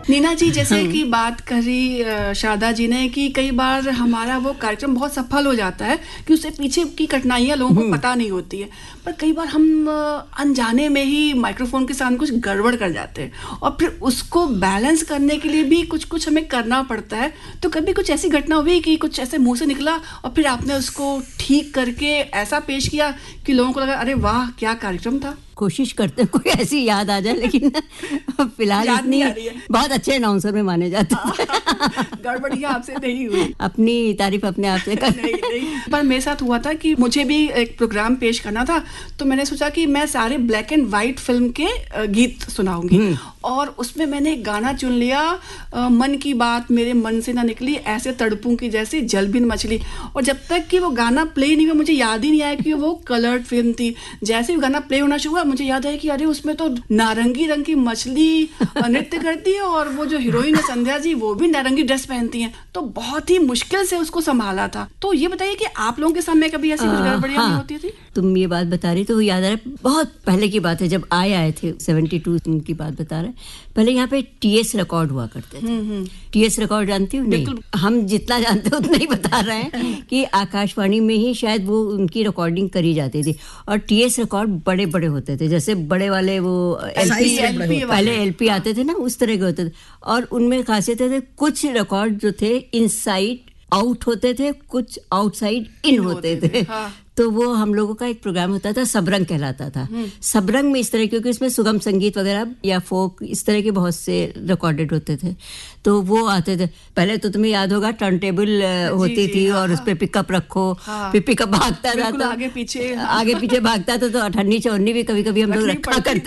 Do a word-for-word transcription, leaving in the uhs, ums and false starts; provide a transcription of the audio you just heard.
नीना जी, जैसे कि बात करी शारदा जी ने कि कई बार हमारा वो कार्यक्रम बहुत सफल हो जाता है कि उससे पीछे की कठिनाइयां लोगों को पता नहीं होती है, पर कई बार हम अनजाने में ही माइक्रोफोन के सामने कुछ गड़बड़ कर जाते हैं और फिर उसको बैलेंस करने के लिए भी कुछ कुछ हमें करना पड़ता है। तो कभी कुछ ऐसी घटना हुई कि कुछ ऐसे मुंह से निकला और फिर आपने उसको ठीक करके ऐसा पेश किया कि लोगों को लगा अरे वाह क्या कार्यक्रम था? कोशिश करते हैं कोई ऐसी याद आ जाए, लेकिन फिलहाल इतनी बहुत अच्छे अनाउंसर में माने जाते हैं। गड़बड़ियां आपसे नहीं हुई? अपनी तारीफ अपने आप से कर नहीं नहीं। पर मेरे साथ हुआ था कि मुझे भी एक प्रोग्राम पेश करना था, तो मैंने सोचा कि मैं सारे ब्लैक एंड व्हाइट फिल्म के गीत सुनाऊंगी और उसमें मैंने एक गाना चुन लिया, मन की बात मेरे मन से ना निकली, ऐसे तड़पूं की जैसे जलबिन मछली। और जब तक कि वो गाना प्ले नहीं हुआ मुझे याद ही नहीं आया कि वो कलर्ड फिल्म थी। जैसे ही गाना प्ले होना शुरू हुआ मुझे याद आया कि अरे उसमें तो नारंगी रंग की मछली नृत्य करती है और वो जो हीरोइन है संध्या जी वो भी नारंगी ड्रेस पहनती हैं। तो बहुत ही मुश्किल से उसको संभाला था। तो ये बताइए कि आप लोगों के सामने कभी ऐसी कुछ गड़बड़ियां हाँ, होती थी? तुम ये बात बता रही तो वो याद आ रहा है, बहुत पहले की बात है जब आए आए थे बहत्तर की बात बता रहे। पहले यहाँ पे टीएस रिकॉर्ड हुआ करते थे। टीएस रिकॉर्ड जानती हो? नहीं, हम जितना जानते हैं उतना ही बता रहे हैं कि आकाशवाणी में ही शायद वो उनकी रिकॉर्डिंग करी जाती थी और टीएस रिकॉर्ड बड़े बड़े होते थे, जैसे बड़े वाले वो एलपी, एलपी पहले एलपी आते थे ना, उस तरह के होते थे। और उनमें खासियत थे कुछ रिकॉर्ड जो थे इनसाइड आउट होते थे, कुछ आउटसाइड इन होते थे, थे। हाँ। तो वो हम लोगों का एक प्रोग्राम होता था, सबरंग कहलाता था। सबरंग में इस तरह, क्योंकि इसमें सुगम संगीत वगैरह या फोक इस तरह के बहुत से रिकॉर्डेड होते थे, तो वो आते थे। पहले तो तुम्हें याद होगा टर्न टेबल होती जी, थी जी, और हाँ, उस पे पिकअप रखो, हाँ, फिर पिकअप भागता था, आगे पीछे आगे पीछे भागता था, तो अठन्नी चौन्नी भी कभी कभी हम लोग रखा करते